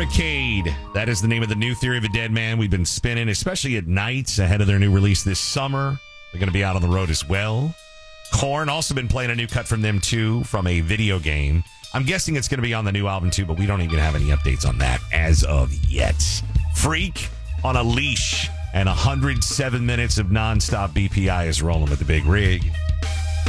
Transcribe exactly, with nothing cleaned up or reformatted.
Barricade. That is the name of the new Theory of a Dead Man we've been spinning, especially at nights ahead of their new release this summer. They're going to be out on the road as well. Korn also been playing a new cut from them, too, from a video game. I'm guessing it's going to be on the new album, too, but we don't even have any updates on that as of yet. Freak on a Leash and one hundred seven minutes of nonstop B P I is rolling with the big rig.